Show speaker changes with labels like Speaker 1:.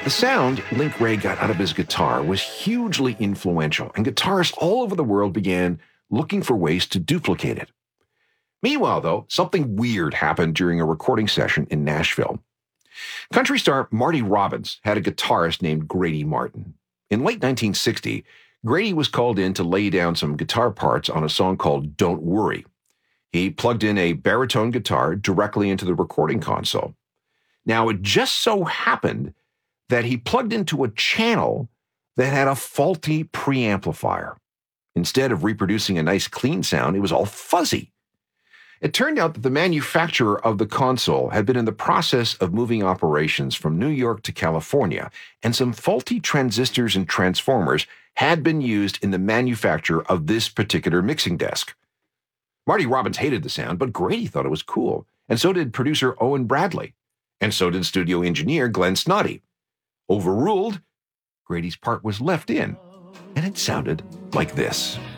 Speaker 1: The sound Link Wray got out of his guitar was hugely influential, and guitarists all over the world began looking for ways to duplicate it. Meanwhile, though, something weird happened during a recording session in Nashville. Country star Marty Robbins had a guitarist named Grady Martin. In late 1960, Grady was called in to lay down some guitar parts on a song called Don't Worry. He plugged in a baritone guitar directly into the recording console. Now, it just so happened that he plugged into a channel that had a faulty preamplifier. Instead of reproducing a nice clean sound, it was all fuzzy. It turned out that the manufacturer of the console had been in the process of moving operations from New York to California, and some faulty transistors and transformers had been used in the manufacture of this particular mixing desk. Marty Robbins hated the sound, but Grady thought it was cool, and so did producer Owen Bradley, and so did studio engineer Glenn Snoddy. Overruled, Grady's part was left in, and it sounded like this.